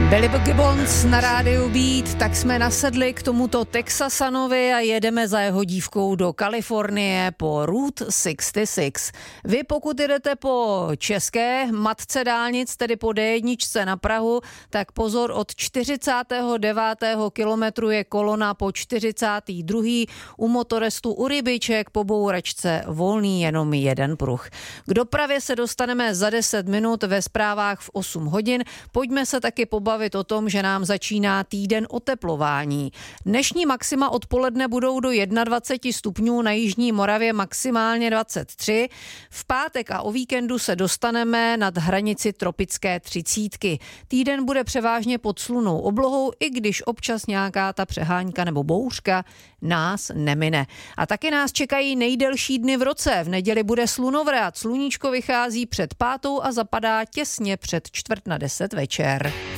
Billy Gibbons na rádiu Beat, tak jsme nasedli k tomuto Texasanovi a jedeme za jeho dívkou do Kalifornie po Route 66. Vy pokud jedete po české matce dálnic, tedy po D1 na Prahu, tak pozor, od 49. kilometru je kolona po 42. U motorestu u Rybiček po bouračce volný jenom jeden pruh. K dopravě se dostaneme za 10 minut ve zprávách v 8 hodin. Pojďme se taky pobavit o tom, že nám začíná týden oteplování. Dnešní maxima odpoledne budou do 21 stupňů, na jižní Moravě maximálně 23. V pátek a o víkendu se dostaneme nad hranici tropické 30. Týden bude převážně pod slunnou oblohou, i když občas nějaká ta přehánka nebo bouřka nás nemine. A taky nás čekají nejdelší dny v roce. V neděli bude slunovrat. Sluníčko vychází před 5 a zapadá těsně před 9:45 večer.